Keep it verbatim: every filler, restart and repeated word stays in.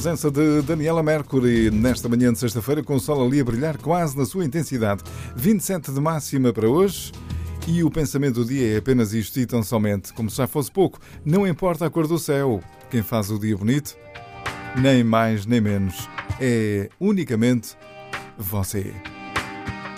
presença de Daniela Mercury nesta manhã de sexta-feira, com o sol ali a brilhar quase na sua intensidade. vinte e sete de máxima para hoje e o pensamento do dia é apenas isto e tão somente, como se já fosse pouco, não importa a cor do céu, quem faz o dia bonito, nem mais nem menos, é unicamente você.